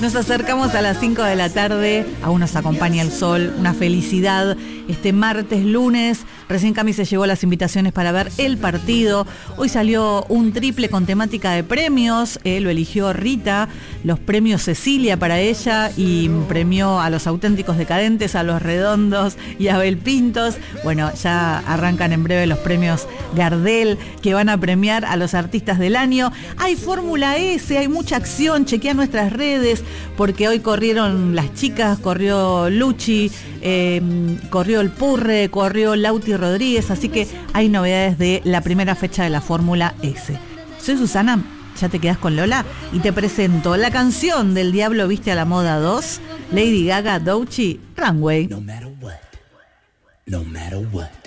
Nos acercamos a las 5 de la tarde, aún nos acompaña el sol, una felicidad. Este martes, lunes, recién Cami se llevó las invitaciones para ver el partido. Hoy salió un triple con temática de premios, lo eligió Rita, los premios Cecilia para ella y premió a los auténticos decadentes, a los redondos y a Belpintos. Bueno, ya arrancan en breve los premios Gardel que van a premiar a los artistas del año. Hay Fórmula S, hay mucha acción, chequea nuestras redes porque hoy corrieron las chicas, corrió Luchi, corrió el Purre, corrió Lauti Rodríguez, así que hay novedades de la primera fecha de la Fórmula S. Soy Susana, ya te quedas con Lola y te presento la canción del Diablo Viste a la Moda 2, Lady Gaga, Doechii, Runway. No matter what, no matter what.